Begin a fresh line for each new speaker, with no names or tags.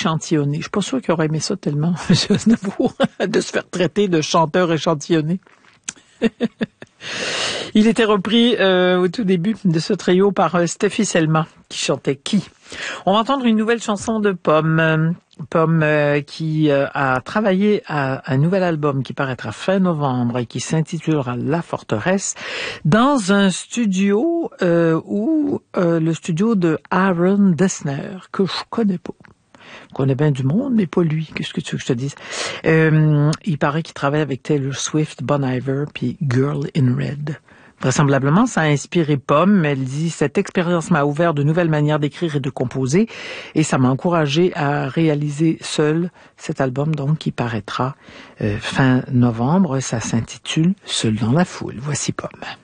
échantillonné. Je suis pas sûre qu'il aurait aimé ça tellement, M. Aznavour, de se faire traiter de chanteur échantillonné. Il était repris au tout début de ce trio par Steffi Selma, qui chantait Qui. On va entendre une nouvelle chanson de Pomme. Pomme qui a travaillé à un nouvel album qui paraîtra fin novembre et qui s'intitulera La Forteresse, dans un studio le studio de Aaron Dessner, que je connais pas. Je connais bien du monde, mais pas lui. Qu'est-ce que tu veux que je te dise? Il paraît qu'il travaille avec Taylor Swift, Bon Iver, puis Girl in Red. Vraisemblablement, ça a inspiré Pomme. Elle dit « Cette expérience m'a ouvert de nouvelles manières d'écrire et de composer et ça m'a encouragée à réaliser seule cet album donc qui paraîtra fin novembre. Ça s'intitule « Seul dans la foule ». Voici Pomme.